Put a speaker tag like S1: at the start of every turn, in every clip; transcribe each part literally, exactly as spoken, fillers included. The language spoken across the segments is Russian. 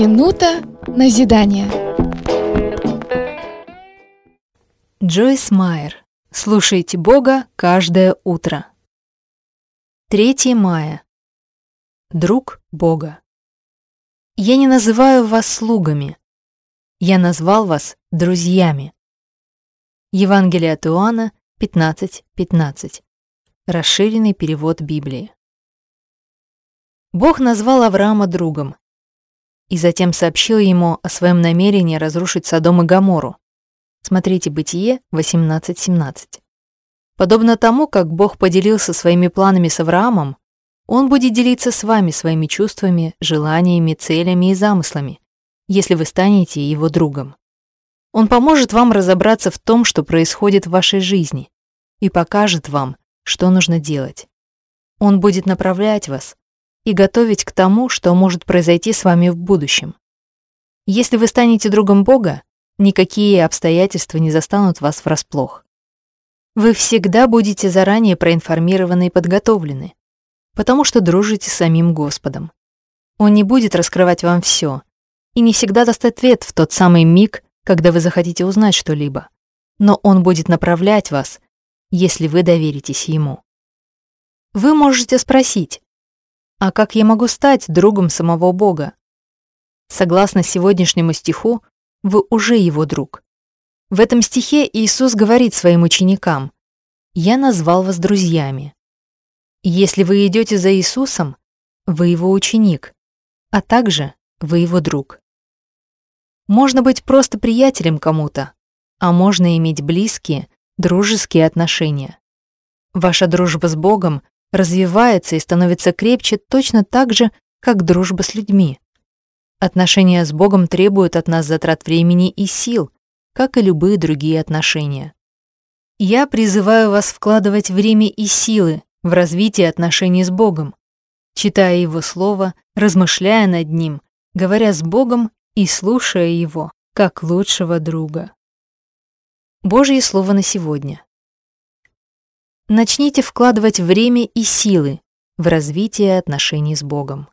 S1: Минута назидания.
S2: Джойс Майер. Слушайте Бога каждое утро. третьего мая. Друг Бога. Я не называю вас слугами. Я назвал вас друзьями. Евангелие от Иоанна пятнадцать пятнадцать. Расширенный перевод Библии. Бог назвал Авраама другом и затем сообщил ему о своем намерении разрушить Содом и Гоморру. Смотрите Бытие восемнадцать семнадцать. Подобно тому, как Бог поделился своими планами с Авраамом, Он будет делиться с вами своими чувствами, желаниями, целями и замыслами, если вы станете Его другом. Он поможет вам разобраться в том, что происходит в вашей жизни, и покажет вам, что нужно делать. Он будет направлять вас и готовить к тому, что может произойти с вами в будущем. Если вы станете другом Бога, никакие обстоятельства не застанут вас врасплох. Вы всегда будете заранее проинформированы и подготовлены, потому что дружите с самим Господом. Он не будет раскрывать вам все и не всегда даст ответ в тот самый миг, когда вы захотите узнать что-либо, но Он будет направлять вас, если вы доверитесь Ему. Вы можете спросить: а как я могу стать другом самого Бога? Согласно сегодняшнему стиху, вы уже Его друг. В этом стихе Иисус говорит своим ученикам: «Я назвал вас друзьями». Если вы идете за Иисусом, вы Его ученик, а также вы Его друг. Можно быть просто приятелем кому-то, а можно иметь близкие, дружеские отношения. Ваша дружба с Богом развивается и становится крепче точно так же, как дружба с людьми. Отношения с Богом требуют от нас затрат времени и сил, как и любые другие отношения. Я призываю вас вкладывать время и силы в развитие отношений с Богом, читая Его Слово, размышляя над Ним, говоря с Богом и слушая Его, как лучшего друга. Божье Слово на сегодня. Начните вкладывать время и силы в развитие отношений с Богом.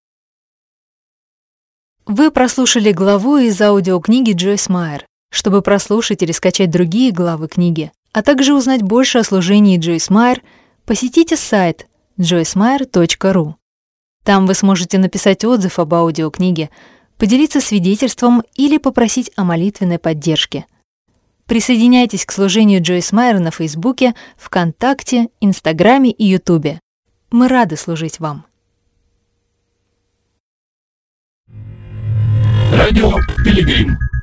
S2: Вы прослушали главу из аудиокниги Джойс Майер. Чтобы прослушать или скачать другие главы книги, а также узнать больше о служении Джойс Майер, посетите сайт джойс майер точка ру. Там вы сможете написать отзыв об аудиокниге, поделиться свидетельством или попросить о молитвенной поддержке. Присоединяйтесь к служению Джойс Майер на Фейсбуке, ВКонтакте, Инстаграме и Ютубе. Мы рады служить вам.
S3: Радио Пилигрим.